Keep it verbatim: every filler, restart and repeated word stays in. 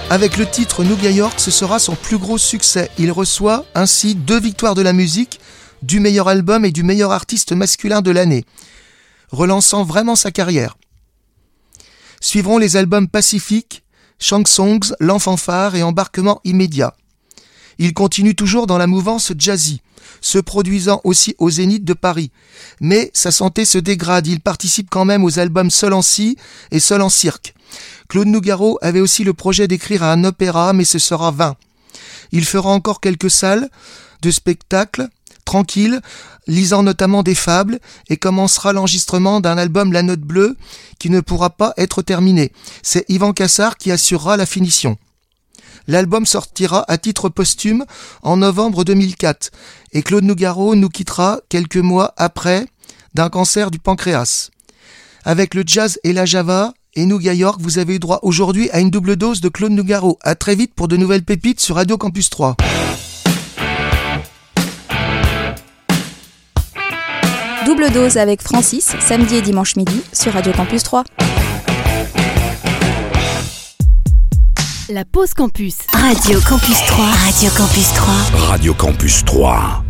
Avec le titre Nouga York, ce sera son plus gros succès. Il reçoit ainsi deux victoires de la musique, du meilleur album et du meilleur artiste masculin de l'année, relançant vraiment sa carrière. Suivront les albums Pacifique, Chansongs, L'Enfant Phare et Embarquement immédiat. Il continue toujours dans la mouvance jazzy, se produisant aussi au Zénith de Paris. Mais sa santé se dégrade, il participe quand même aux albums Seul en Scie et Seul en Cirque. Claude Nougaro avait aussi le projet d'écrire un opéra, mais ce sera vain. Il fera encore quelques salles de spectacles, tranquille, lisant notamment des fables, et commencera l'enregistrement d'un album La Note Bleue qui ne pourra pas être terminé. C'est Yvan Cassard qui assurera la finition. L'album sortira à titre posthume en novembre deux mille quatre et Claude Nougaro nous quittera quelques mois après d'un cancer du pancréas. Avec le jazz et la java et Nouga York, vous avez eu droit aujourd'hui à une double dose de Claude Nougaro. À très vite pour de nouvelles pépites sur Radio Campus trois. Double dose avec Francis, samedi et dimanche midi sur Radio Campus trois. La pause campus. Radio Campus trois. Radio Campus trois. Radio Campus trois.